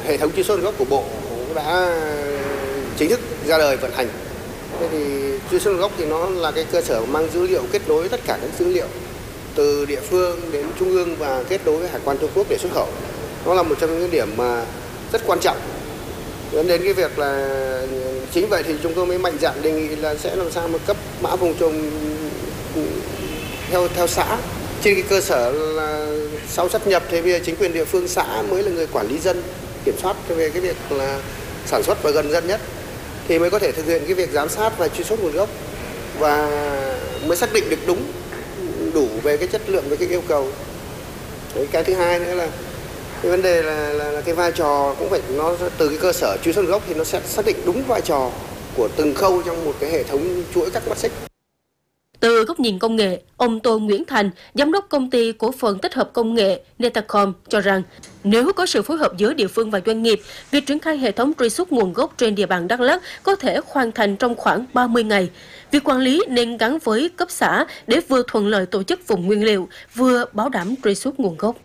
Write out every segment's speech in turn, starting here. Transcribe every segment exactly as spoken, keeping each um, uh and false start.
hệ thống truy xuất nguồn gốc của Bộ cũng đã chính thức ra đời vận hành. Thế thì truy xuất nguồn gốc thì nó là cái cơ sở mang dữ liệu kết nối tất cả các dữ liệu từ địa phương đến trung ương và kết nối với Hải quan Trung Quốc để xuất khẩu. Nó là một trong những điểm mà rất quan trọng. Dẫn đến cái việc là chính vậy thì chúng tôi mới mạnh dạn đề nghị là sẽ làm sao mà cấp mã vùng trồng theo theo xã. Trên cái cơ sở là sau sáp nhập thì bây giờ chính quyền địa phương xã mới là người quản lý dân, kiểm soát về cái việc là sản xuất và gần dân nhất thì mới có thể thực hiện cái việc giám sát và truy xuất nguồn gốc và mới xác định được đúng đủ về cái chất lượng với cái yêu cầu. Đấy, cái thứ hai nữa là cái vấn đề là, là, là cái vai trò cũng phải nó từ cái cơ sở truy xuất nguồn gốc thì nó sẽ xác định đúng vai trò của từng khâu trong một cái hệ thống chuỗi các mắt xích. Từ góc nhìn công nghệ, ông Tô Nguyễn Thành, giám đốc công ty cổ phần tích hợp công nghệ Netacom cho rằng nếu có sự phối hợp giữa địa phương và doanh nghiệp, việc triển khai hệ thống truy xuất nguồn gốc trên địa bàn Đắk Lắk có thể hoàn thành trong khoảng ba mươi ngày. Việc quản lý nên gắn với cấp xã để vừa thuận lợi tổ chức vùng nguyên liệu, vừa bảo đảm truy xuất nguồn gốc.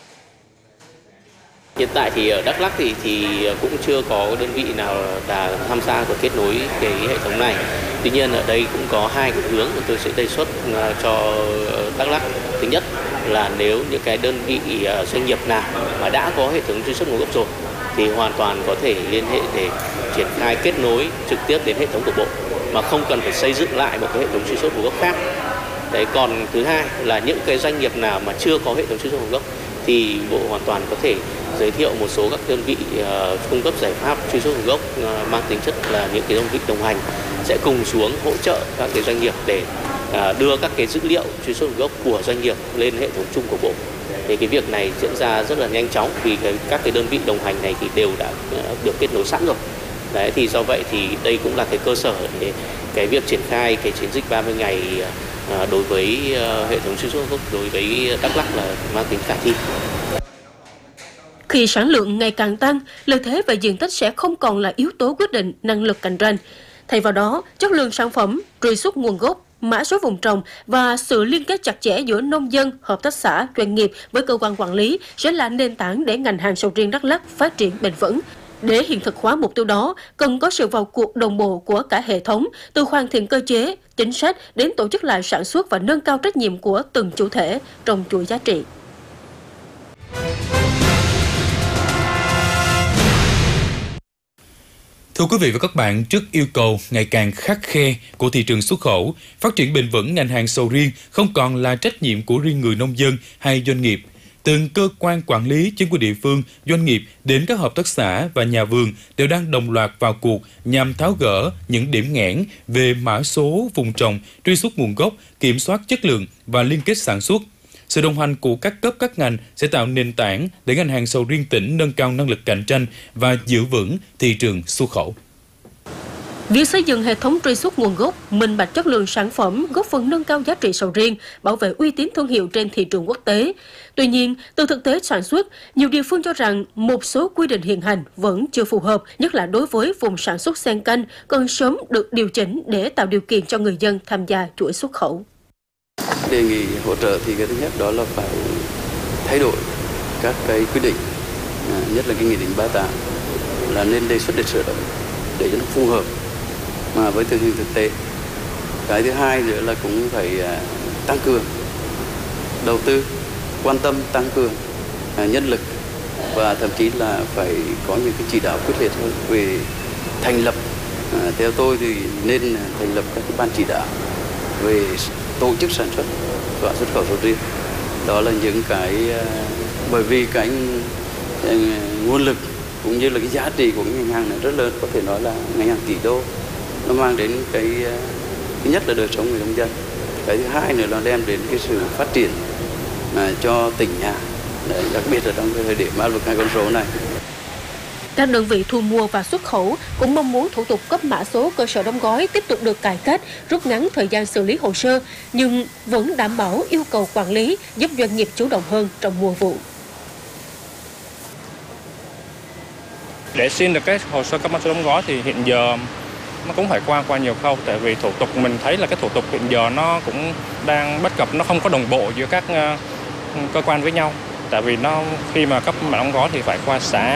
Hiện tại thì ở Đắk Lắk thì thì cũng chưa có đơn vị nào đã tham gia và kết nối cái hệ thống này. Tuy nhiên ở đây cũng có hai cái hướng mà tôi sẽ đề xuất cho Đắk Lắk. Thứ nhất là nếu những cái đơn vị doanh nghiệp nào mà đã có hệ thống truy xuất nguồn gốc rồi thì hoàn toàn có thể liên hệ để triển khai kết nối trực tiếp đến hệ thống của Bộ mà không cần phải xây dựng lại một cái hệ thống truy xuất nguồn gốc khác. Đấy, còn thứ hai là những cái doanh nghiệp nào mà chưa có hệ thống truy xuất nguồn gốc thì Bộ hoàn toàn có thể giới thiệu một số các đơn vị uh, cung cấp giải pháp truy xuất nguồn gốc uh, mang tính chất là những cái đơn vị đồng hành sẽ cùng xuống hỗ trợ các cái doanh nghiệp để uh, đưa các cái dữ liệu truy xuất nguồn gốc của doanh nghiệp lên hệ thống chung của Bộ. Thì cái việc này diễn ra rất là nhanh chóng vì cái, các cái đơn vị đồng hành này thì đều đã uh, được kết nối sẵn rồi. Đấy, thì do vậy thì đây cũng là cái cơ sở để cái việc triển khai cái chiến dịch ba mươi ngày uh, đối với uh, hệ thống truy xuất nguồn gốc đối với Đắk Lắk là mang tính khả thi. Khi sản lượng ngày càng tăng, lợi thế về diện tích sẽ không còn là yếu tố quyết định năng lực cạnh tranh. Thay vào đó, chất lượng sản phẩm, truy xuất nguồn gốc, mã số vùng trồng và sự liên kết chặt chẽ giữa nông dân, hợp tác xã, doanh nghiệp với cơ quan quản lý sẽ là nền tảng để ngành hàng sầu riêng Đắk Lắk phát triển bền vững. Để hiện thực hóa mục tiêu đó, cần có sự vào cuộc đồng bộ của cả hệ thống, từ hoàn thiện cơ chế, chính sách đến tổ chức lại sản xuất và nâng cao trách nhiệm của từng chủ thể trong chuỗi giá trị. Thưa quý vị và các bạn, trước yêu cầu ngày càng khắt khe của thị trường xuất khẩu, phát triển bền vững ngành hàng sầu riêng không còn là trách nhiệm của riêng người nông dân hay doanh nghiệp. Từng cơ quan quản lý, chính quyền địa phương, doanh nghiệp đến các hợp tác xã và nhà vườn đều đang đồng loạt vào cuộc nhằm tháo gỡ những điểm nghẽn về mã số vùng trồng, truy xuất nguồn gốc, kiểm soát chất lượng và liên kết sản xuất. Sự đồng hành của các cấp các ngành sẽ tạo nền tảng để ngành hàng sầu riêng tỉnh nâng cao năng lực cạnh tranh và giữ vững thị trường xuất khẩu. Việc xây dựng hệ thống truy xuất nguồn gốc, minh bạch chất lượng sản phẩm góp phần nâng cao giá trị sầu riêng, bảo vệ uy tín thương hiệu trên thị trường quốc tế. Tuy nhiên, từ thực tế sản xuất, nhiều địa phương cho rằng một số quy định hiện hành vẫn chưa phù hợp, nhất là đối với vùng sản xuất xen canh, cần sớm được điều chỉnh để tạo điều kiện cho người dân tham gia chuỗi xuất khẩu. Đề nghị hỗ trợ thì cái thứ nhất đó là phải thay đổi các cái quy định, nhất là cái nghị định ba mươi tám là nên đề xuất để sửa đổi để cho nó phù hợp mà với tình hình thực tế. Cái thứ hai nữa là cũng phải tăng cường đầu tư, quan tâm tăng cường nhân lực và thậm chí là phải có những cái chỉ đạo quyết liệt hơn về thành lập. À, theo tôi thì nên thành lập các cái ban chỉ đạo về tổ chức sản xuất và xuất khẩu sầu riêng. Đó là những cái bởi vì cái nguồn lực cũng như là cái giá trị của cái ngành hàng này rất lớn, có thể nói là ngành hàng tỷ đô, nó mang đến cái thứ nhất là đời sống người nông dân, cái thứ hai nữa là đem đến cái sự phát triển à, cho tỉnh nhà, đấy, đặc biệt là trong cái thời điểm áp lực hai con số này. Các đơn vị thu mua và xuất khẩu cũng mong muốn thủ tục cấp mã số cơ sở đóng gói tiếp tục được cải cách, rút ngắn thời gian xử lý hồ sơ, nhưng vẫn đảm bảo yêu cầu quản lý, giúp doanh nghiệp chủ động hơn trong mùa vụ. Để xin được cái hồ sơ cấp mã số đóng gói thì hiện giờ nó cũng phải qua qua nhiều khâu, tại vì thủ tục mình thấy là cái thủ tục hiện giờ nó cũng đang bất cập, nó không có đồng bộ giữa các uh, cơ quan với nhau. Tại vì nó khi mà cấp mã đóng gói thì phải qua xã